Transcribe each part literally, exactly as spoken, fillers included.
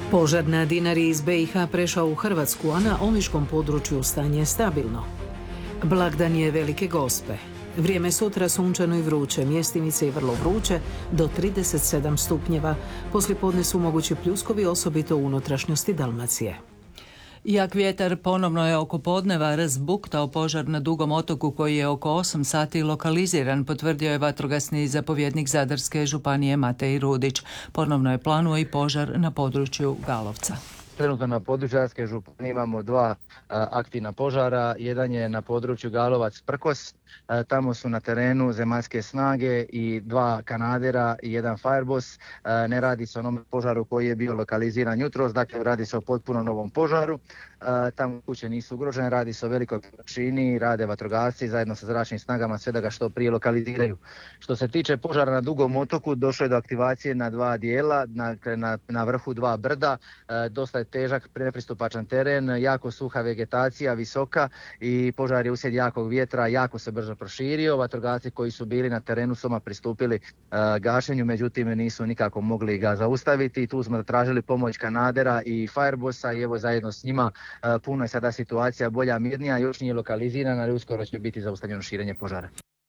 Požar na Dinari iz be i ha prešao u Hrvatsku, a na omiškom području stanje je stabilno. Blagdan je Velike Gospe. Vrijeme sutra sunčano i vruće, mjestimice i vrlo vruće do trideset sedam stupnjeva. Poslijepodne su mogući pljuskovi, osobito u unutrašnjosti Dalmacije. Jak vjetar ponovno je oko podneva razbuktao požar na Dugom otoku koji je oko osam sati lokaliziran, potvrdio je vatrogasni zapovjednik Zadarske županije Matej Rudić. Ponovno je planuo i požar na području Galovca. Trenutno na području Zadarske županije imamo dva a, aktivna požara. Jedan je na području Galovac-Prkos. A, tamo su na terenu zemaljske snage i dva kanadera i jedan Firebos. A, ne radi se o onom požaru koji je bio lokaliziran jutros, dakle radi se o potpuno novom požaru. A, tamo kuće nisu ugrožene, radi se o velikoj površini, rade vatrogasci zajedno sa zračnim snagama sve da ga što prije lokaliziraju. Što se tiče požara na Dugom otoku, došlo je do aktivacije na dva dijela, na, na, na vrhu dva brda. A, dosta je težak, nepristupačan teren, jako suha vegetacija, visoka i požar je uslijed jakog vjetra jako se brzo proširio. Vatrogasci koji su bili na terenu su odmah pristupili uh, gašenju, međutim nisu nikako mogli ga zaustaviti. Tu smo tražili pomoć kanadera i Firebosa i evo zajedno s njima uh, puno je sada situacija bolja, mirnija, još nije lokalizirana, ali uskoro će biti zaustavljeno širenje požara.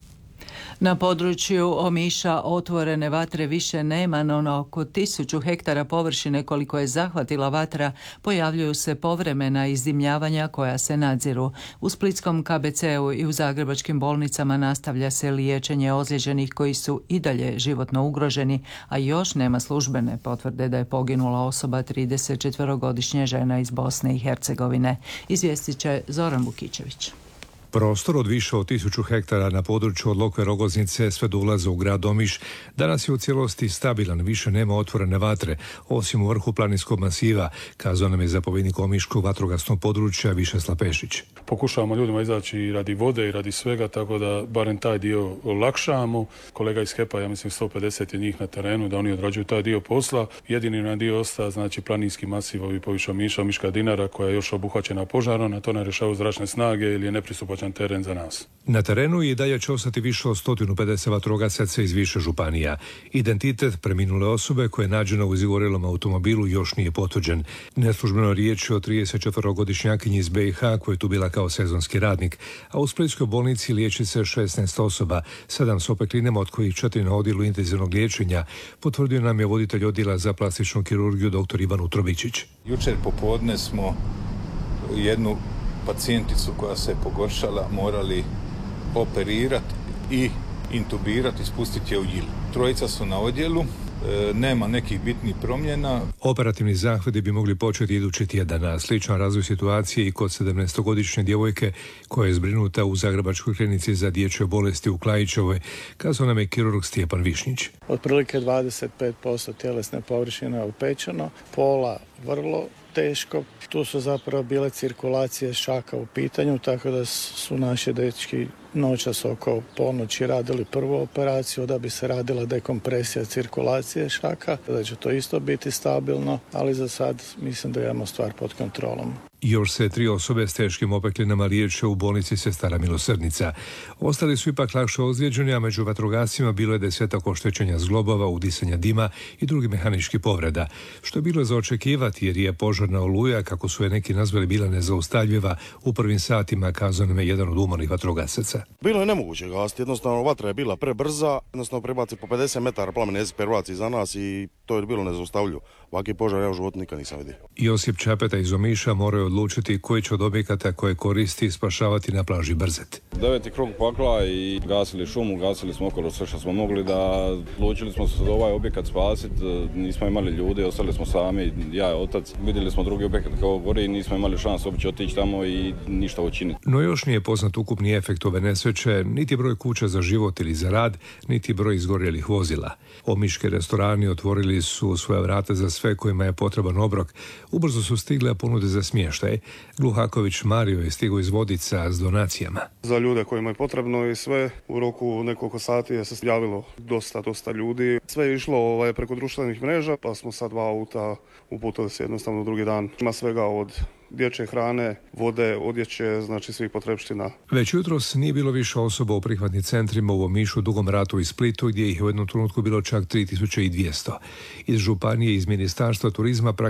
Na području Omiša otvorene vatre više nema, no na oko tisuću hektara površine koliko je zahvatila vatra pojavljuju se povremena izdimljavanja koja se nadziru. U splitskom ka be ce u i u zagrebačkim bolnicama nastavlja se liječenje ozlijeđenih koji su i dalje životno ugroženi, a još nema službene potvrde da je poginula osoba, tridesetčetverogodišnja žena iz Bosne i Hercegovine. Izvijestit će Zoran Vukičević. Prostor od više od tisuću hektara na području od Lokve Rogoznice sve do ulaza u grad Omiš danas je u cijelosti stabilan, više nema otvorene vatre, osim u vrhu planinskog masiva, kazao nam je zapovjednik Omiškog vatrogasnog područja Višeslav Pešić. Pokušavamo ljudima izaći i radi vode i radi svega, tako da barem taj dio olakšamo. Kolega iz HEP-a, ja mislim sto pedeset je njih na terenu, da oni odrađuju taj dio posla. Jedini na dio ostaje, znači planinski masiv, ovi poviše Omiša, Omiška Dinara, koja je još obuhvaćena požarom, a to ne rješavaju zračne snage ili je nepristupačan teren za nas. Na terenu i dalje će ostati više od sto pedeset vatrogasaca iz više županija. Identitet preminule osobe koja je nađena u izgorjelom automobilu još nije potvrđen. Neslužbeno riječ je o tridesetčetverogodišnjakinji iz be i ha koja je tu bila kao sezonski radnik, a u splitskoj bolnici liječi se šesnaest osoba, sedam s opeklinama, od kojih četiri na odjelu intenzivnog liječenja, potvrdio nam je voditelj odjela za plastičnu kirurgiju dr. Ivan Utrobičić. Jučer popodne smo jednu pacijenticu koja se pogoršala morali operirati i intubirati, spustiti je u Jil. Trojica su na odjelu, e, nema nekih bitnih promjena. Operativni zahvati bi mogli početi idući tjedan, a sličan razvoj situacije i kod sedamnaestogodišnje djevojke koja je zbrinuta u Zagrebačkoj klinici za dječje bolesti u Klajićevoj, kazao nam je kirurg Stjepan Višnjić. Otprilike dvadeset pet posto tjelesne površine je opečeno, pola vrlo teško. Tu su zapravo bile cirkulacije šaka u pitanju, tako da su naši dečki noćas oko ponoći radili prvu operaciju da bi se radila dekompresija cirkulacije šaka, da će to isto biti stabilno, ali za sad mislim da imamo stvar pod kontrolom. Još se tri osobe s teškim opeklinama liječe u bolnici Sestara Milosrdnica. Ostali su ipak lakše ozlijeđeni, a među vatrogascima bilo je desetak oštećenja zglobova, udisanja dima i drugih mehaničkih povreda, što je bilo za očekivati jer je požarna oluja, kako su je neki nazvali, bila nezaustavljiva u prvim satima, kazao nam je jedan od umornih vatrogasaca. Bilo je nemoguće gasiti, jednostavno vatra je bila prebrza, jednostavno prebaci po pedeset metara plamen pervaci za nas i to je bilo nezaustavljivo. Ovaki požar ja u životu nikad nisam vidio. Josip Čapeta iz Omiša moraju odlučiti koji će od objekata koje koristi spašavati na plaži Brzet. Deveti krug pakla i gasili šumu, gasili smo okolo sve što smo mogli, da odlučili smo se da ovaj objekat spasiti, nismo imali ljudi, ostali smo sami, ja i otac. Vidjeli smo drugi objekat kao gori i nismo imali šansu uopće otići tamo i ništa učiniti. No još nije poznat ukupni efekt ove nesreće, niti broj kuća za život ili za rad, niti broj izgorjelih vozila. Omiški restorani otvorili su svoja vrata za sve kojima je potreban obrok. Ubrzo su stigle ponude za smještaj. Gluhaković Mario je stigao iz Vodica s donacijama. Za ljude kojima je potrebno i sve u roku nekoliko sati je se javilo dosta, dosta ljudi. Sve je išlo ovaj, preko društvenih mreža, pa smo sad dva auta uputili se jednostavno drugi dan. Ima svega od dječje hrane, vode, odjeće, znači svih potrebština. Već jutros nije bilo više osoba u prihvatnim centrima u Omišu, Dugom Ratu i Splitu, gdje ih je u jednom trenutku bilo čak tri tisuće dvjesto. Iz županije, iz Ministarstva turizma